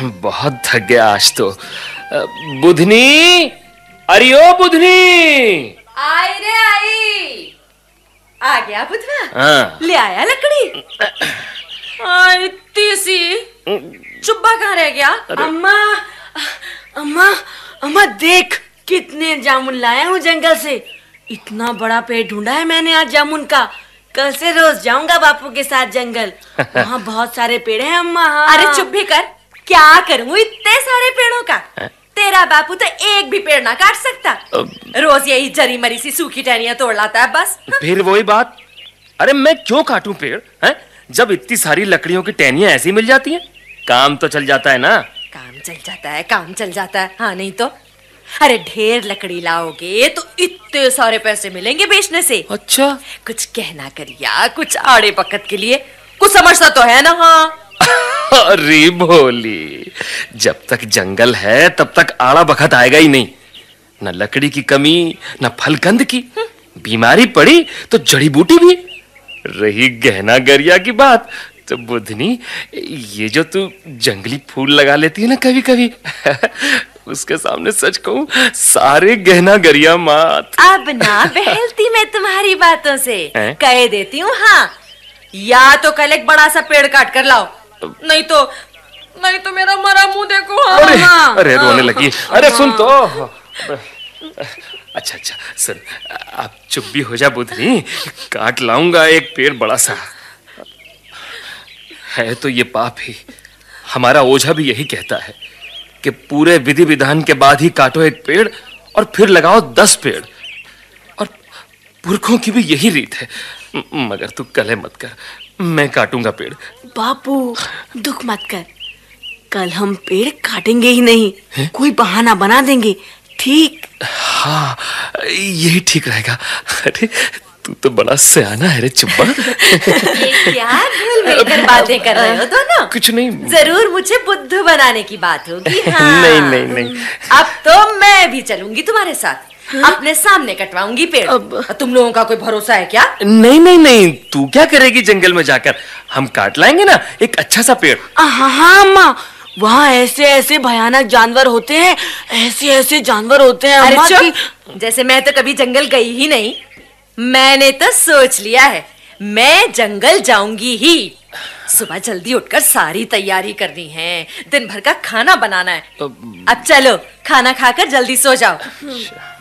बहुत थक गया आज तो। बुधनी, अरे ओ बुधनी। आई रे आई। आ गया बुधवा? हाँ। ले आया लकड़ी? इतनी सी चुब्बा कहाँ रह गया? अम्मा अम्मा अम्मा देख कितने जामुन लाया हूँ जंगल से। इतना बड़ा पेड़ ढूंढा है मैंने आज जामुन का। कल से रोज जाऊंगा बापू के साथ जंगल। वहाँ बहुत सारे पेड़ हैं अम्मा। अरे चुप भी कर, क्या करूँ इतने सारे पेड़ों का? तेरा बापू तो एक भी पेड़ ना काट सकता। रोज यही जरी मरी सी सूखी टहनियां तोड़ लाता है बस। फिर वही बात, अरे मैं क्यों काटूं पेड़ हैं? जब इतनी सारी लकड़ियों की टहनियां ऐसी मिल जाती हैं, काम तो चल जाता है ना। काम चल जाता है, काम चल जाता है। हाँ नहीं तो। अरे ढेर लकड़ी लाओगे तो इतने सारे पैसे मिलेंगे बेचने से। अच्छा, कुछ कहना करिया, कुछ आड़े पकत के लिए कुछ समझता तो है ना? हाँ। अरे भोली, जब तक जंगल है तब तक आड़ा बखत आएगा ही नहीं। न लकड़ी की कमी, न फलकंद की। बीमारी पड़ी तो जड़ी बूटी भी। रही गहना गरिया की बात तो बुधनी, ये जो तू जंगली फूल लगा लेती है ना कभी कभी, उसके सामने सच कहूं सारे गहना गरिया मात। अब ना बहलती मैं तुम्हारी बातों से। कह देती हूँ हाँ, या तो कल एक बड़ा सा पेड़ काट कर लाओ, नहीं तो मेरा मरा मुंह देखो। हाँ। अरे रोने लगी। अरे सुन तो। अच्छा सुन, आप चुप भी हो जा बुधनी, काट लाऊंगा एक पेड़ बड़ा सा। है तो ये पाप ही। हमारा ओझा भी यही कहता है कि पूरे विधि विधान के बाद ही काटो एक पेड़ और फिर लगाओ 10 पेड़। और पुरखों की भी यही रीत है। मगर तू कले मत कर, मैं काटूंगा पेड़। बापू दुख मत कर, कल हम पेड़ काटेंगे ही नहीं है? कोई बहाना बना देंगे, ठीक? हाँ, यही ठीक रहेगा। अरे तू तो बड़ा सियाना है रे चुब्बा। ये क्या भूल मिलकर बातें कर रहे हो दोनों? कुछ नहीं। जरूर मुझे बुद्धू बनाने की बात होगी। हाँ। नहीं। अब तो मैं भी चलूंगी तुम्हारे साथ। अपने सामने कटवाऊंगी पेड़। तुम लोगों का कोई भरोसा है क्या? नहीं, तू क्या करेगी जंगल में जाकर? हम काट लाएंगे ना एक अच्छा सा पेड़। हाँ अम्मा, वहाँ ऐसे भयानक जानवर होते हैं, ऐसे जानवर होते हैं अम्मा की... जैसे मैं तो कभी जंगल गई ही नहीं। मैंने तो सोच लिया है, मैं जंगल जाऊंगी ही। सुबह जल्दी उठकर सारी तैयारी करनी है, दिन भर का खाना बनाना है। अब चलो खाना खाकर जल्दी सो जाओ।